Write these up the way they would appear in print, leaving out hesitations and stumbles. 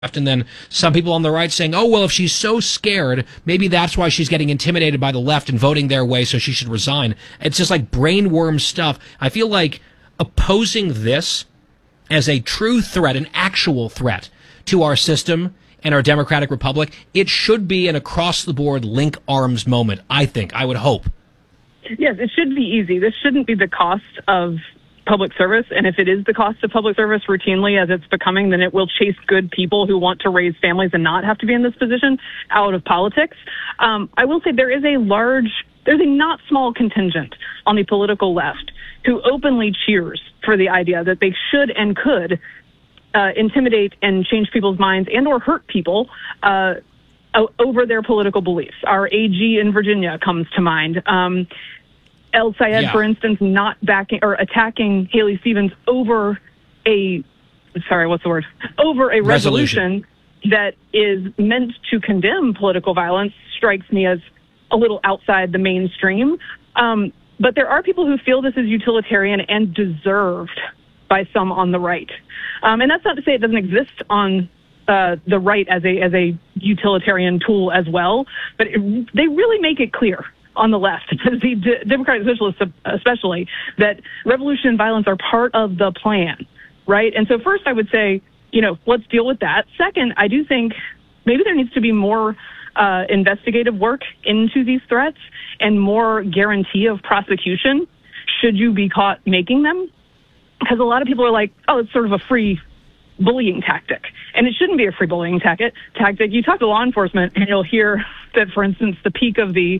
and then some people on the right saying, oh, well, if she's so scared, maybe that's why she's getting intimidated by the left and voting their way, so she should resign. It's just like brainworm stuff. I feel like opposing this as a true threat, an actual threat to our system and our democratic republic, it should be an across-the-board link arms moment, I think. I would hope. Yes, it should be easy. This shouldn't be the cost of public service, and if it is the cost of public service routinely as it's becoming, then it will chase good people who want to raise families and not have to be in this position out of politics. I will say there's a not small contingent on the political left who openly cheers for the idea that they should and could intimidate and change people's minds and or hurt people over their political beliefs. Our AG in Virginia comes to mind. El Sayed, for instance, not backing or attacking Haley Stevens over a resolution that is meant to condemn political violence strikes me as a little outside the mainstream. But there are people who feel this is utilitarian and deserved by some on the right. And that's not to say it doesn't exist on the right as a utilitarian tool as well, but they really make it clear on the left, the Democratic Socialists especially, that revolution and violence are part of the plan, right? And so first I would say, let's deal with that. Second, I do think maybe there needs to be more investigative work into these threats and more guarantee of prosecution should you be caught making them. Because a lot of people are like, oh, it's sort of a free bullying tactic. And it shouldn't be a free bullying tactic. You talk to law enforcement and you'll hear that, for instance, the peak of the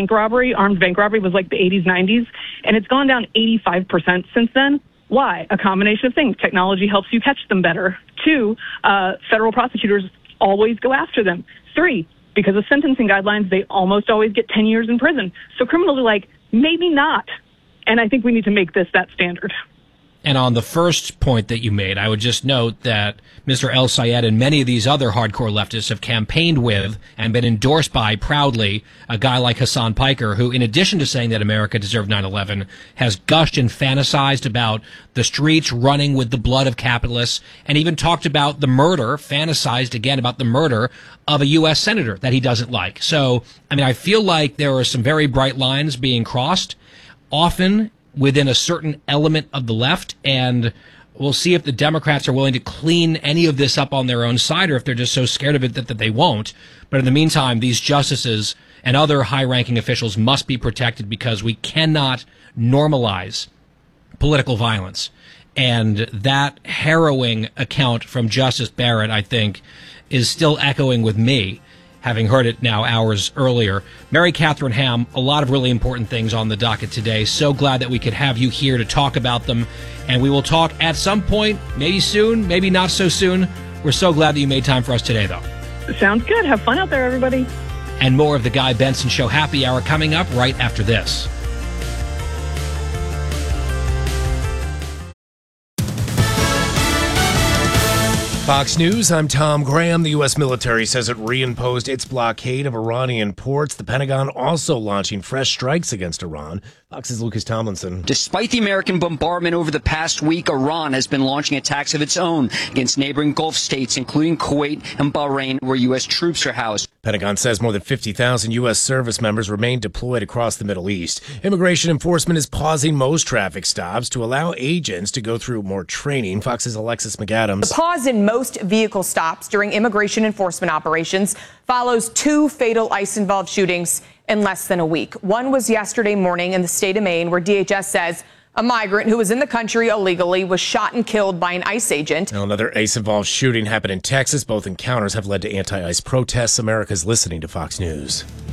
armed bank robbery was like the 80s, 90s, and it's gone down 85% since then. Why? A combination of things. Technology helps you catch them better. 2, federal prosecutors always go after them. 3, because of sentencing guidelines, they almost always get 10 years in prison. So criminals are like, maybe not. And I think we need to make this that standard. And on the first point that you made, I would just note that Mr. El Sayed and many of these other hardcore leftists have campaigned with and been endorsed by proudly a guy like Hassan Piker, who, in addition to saying that America deserved 9/11, has gushed and fantasized about the streets running with the blood of capitalists, and even talked about fantasized again about the murder of a U.S. senator that he doesn't like. So, I feel like there are some very bright lines being crossed, often within a certain element of the left, and we'll see if the Democrats are willing to clean any of this up on their own side, or if they're just so scared of it that they won't. But in the meantime, these justices and other high-ranking officials must be protected, because we cannot normalize political violence. And that harrowing account from Justice Barrett, I think, is still echoing with me, having heard it now hours earlier. Mary Catherine Ham, a lot of really important things on the docket today. So glad that we could have you here to talk about them. And we will talk at some point, maybe soon, maybe not so soon. We're so glad that you made time for us today, though. Sounds good. Have fun out there, everybody. And more of the Guy Benson Show Happy Hour coming up right after this. Fox News, I'm Tom Graham. The U.S. military says it reimposed its blockade of Iranian ports. The Pentagon also launching fresh strikes against Iran. Fox's Lucas Tomlinson. Despite the American bombardment over the past week, Iran has been launching attacks of its own against neighboring Gulf states, including Kuwait and Bahrain, where U.S. troops are housed. Pentagon says more than 50,000 U.S. service members remain deployed across the Middle East. Immigration enforcement is pausing most traffic stops to allow agents to go through more training. Fox's Alexis McAdams. The pause in most vehicle stops during immigration enforcement operations follows 2 fatal ICE-involved shootings in less than a week. One was yesterday morning in the state of Maine, where DHS says a migrant who was in the country illegally was shot and killed by an ICE agent. Now, another ICE-involved shooting happened in Texas. Both encounters have led to anti-ICE protests. America's listening to Fox News.